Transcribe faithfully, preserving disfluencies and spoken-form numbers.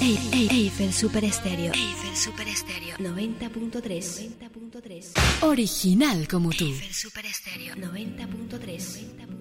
Eiffel Super Estéreo. Eiffel Super Estéreo noventa punto tres. Original como tú. Eiffel Super Estéreo noventa punto tres.